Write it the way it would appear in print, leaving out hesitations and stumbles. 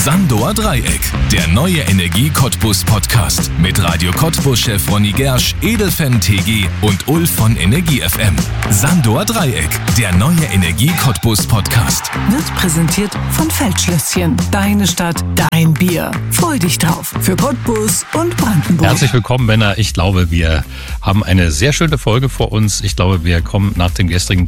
Sandoer Dreieck, der neue Energie Cottbus Podcast mit Radio Cottbus-Chef Ronny Gersch, Edelfan TG und Ulf von Energie FM. Sandoer Dreieck, der neue Energie Cottbus Podcast. Wird präsentiert von Feldschlösschen. Deine Stadt, dein Bier. Freu dich drauf für Cottbus und Brandenburg. Herzlich willkommen, Männer. Ich glaube, wir haben eine sehr schöne Folge vor uns. Ich glaube, wir kommen nach dem gestrigen